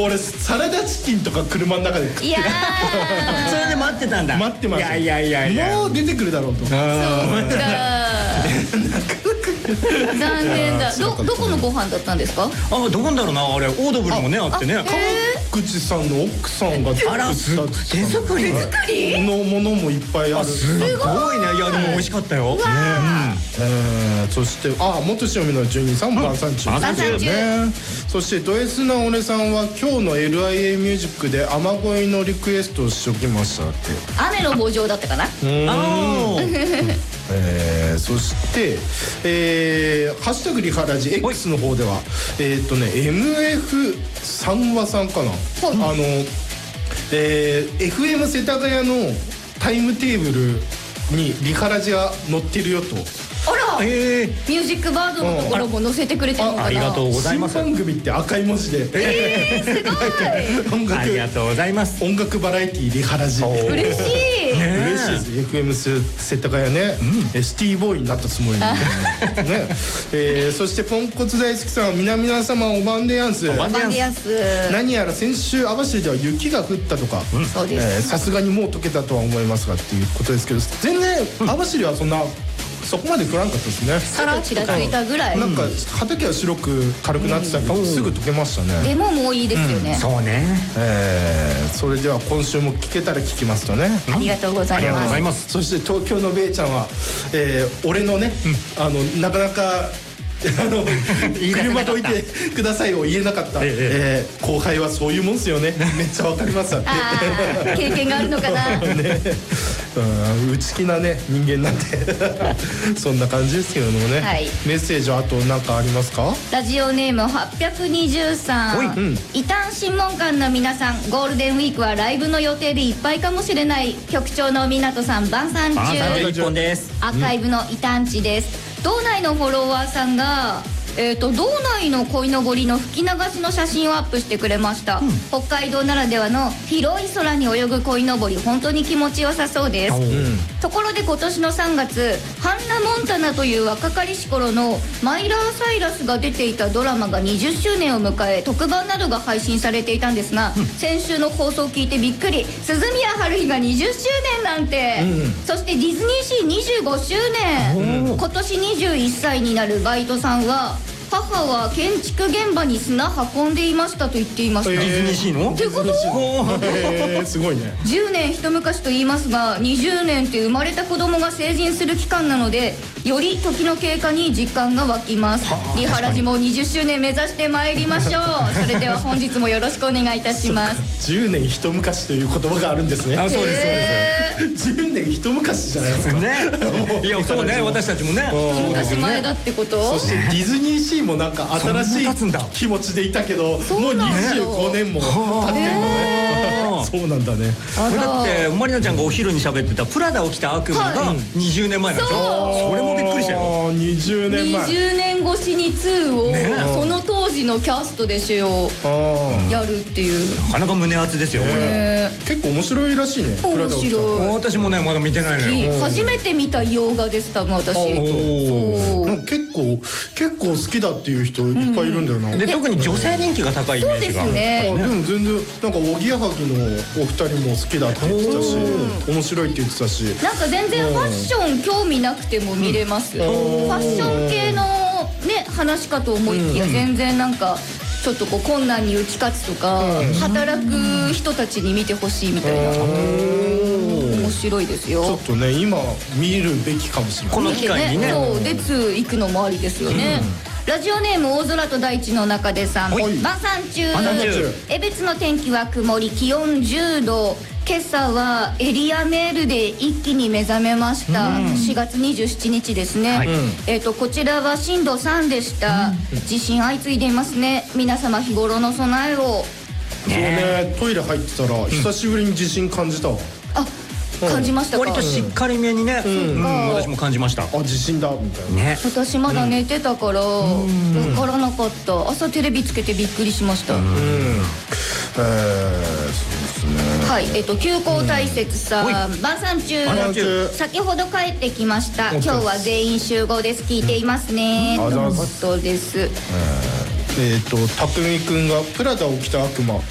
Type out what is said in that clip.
俺サラダチキンとか車の中で食っていやそれで待ってたんだ。 待ってました。 いやもう出てくるだろうと。 そうか残念だ。どこのご飯だったんですか？ あ、どこんだろうな、あれオードブルもねあってね。 川口さんの奥さんが作った手作りのものもいっぱいある。 すごいね。いやでも美味しかったよ。 そして元塩見の住人さん晩餐中ね。そしてド S なおねさんは今日の LIA ミュージックで雨乞いのリクエストをしときましたって。 雨の慕情だったかな。 そしてハッシュタグリハラジ X の方ではMF 三和さんかな、FM 世田谷のタイムテーブルにリハラジが載ってるよと。 あら、ミュージックバードのところも載せてくれてるのかな。 ありがとうございます。 新番組って赤い文字で、 すごいありがとうございます。 音楽バラエティリハラジ。 嬉しい。 嬉しいです。FM 世田谷ね、シティボーイになったつもりにね。そしてポンコツ大好きさん、皆様おばんでやんす。 おばんでやんす。 何やら先週網走では雪が降ったとか、 そうです。 さすがにもう溶けたとは思いますがっていうことですけど、全然網走はそこまで降らんかったですね。 さらちらついたぐらい。 なんか畑は白く軽くなってたけど、すぐ溶けましたね。 でももういいですよね。 そうね。 それでは今週も聞けたら聞きますとね。 ありがとうございます。 そして東京のべいちゃんは俺のねなかなか車どいてくださいを言えなかった後輩はそういうもんですよね。めっちゃわかりますって経験があるのかな。 内気なね人間なんでそんな感じですけれどもね。メッセージはあと何かありますか？ ラジオネーム823、異端審問官の皆さん、ゴールデンウィークはライブの予定でいっぱいかもしれない。局長の湊さん晩餐中。 1本です。 アーカイブの異端地です。道内のフォロワーさんが道内の鯉のぼりの吹き流しの写真をアップしてくれました。北海道ならではの広い空に泳ぐ鯉のぼり、本当に気持ちよさそうです。ところで今年の3月、ハンナ・モンタナという若かりし頃のマイラー・サイラスが出ていたドラマが20周年を迎え、特番などが配信されていたんですが、先週の放送を聞いてびっくり。鈴宮春日が20周年なんて、そしてディズニーシー25周年、今年21歳になるバイトさんは、母は建築現場に砂運んでいましたと言っていました。 ディズニーシーの？ ってことすごいね。 10年一昔と言いますが、20年って生まれた子供が成人する期間なので、より時の経過に実感が湧きます。リハラジも20周年目指してまいりましょう。それでは本日もよろしくお願いいたします。 10年一昔という言葉があるんですね。 そうですそうです。 10年一昔じゃないですかね。いやそうね、私たちもね昔前だってこと。 そしてディズニーシーもなんか新しい気持ちでいたけど、もう25年も経ってるのね。そうなんだね。 これだってまりなちゃんがお昼に喋ってたプラダを着た悪魔が20年前なんでしょ。それもびっくりしたよ。 20年前。 20年越しに2をその当時のキャストでしよやるっていう。 なかなか胸熱ですよこれ。 結構面白いらしいね。 面白い。 私もねまだ見てないのよ。 初めて見た洋画です。多分私。 結構好きだっていう人いっぱいいるんだよな。 で特に女性人気が高いイメージが。 そうですね。 でも全然なんかおぎやはぎのお二人も好きだって言ってたし、面白いって言ってたし。 なんか全然ファッション興味なくても見れます。ファッション系のね話かと思いきや、全然なんかちょっとこう困難に打ち勝つとか、働く人たちに見てほしいみたいな。面白いですよ。 ちょっとね今見るべきかもしれない。 この機会にね。 そうで2行くのもありですよね。ラジオネーム大空と大地の中でさん、晩餐中。江別の天気は曇り、気温10度。今朝はエリアメールで一気に目覚めました。4月27日ですね。こちらは震度3でした。地震相次いでいますね。皆様日頃の備えを。 そうね、トイレ入ってたら久しぶりに地震感じたわ。 感じましたか？ 割としっかりめにね、私も感じました。 地震だみたいな。 私まだ寝てたから分からなかった。朝テレビつけてびっくりしました。 そうですね。 はい、休校大切さん、晩餐中。先ほど帰ってきました。今日は全員集合です。聞いていますね。とのことです。 たくみくんがプラダを着た悪魔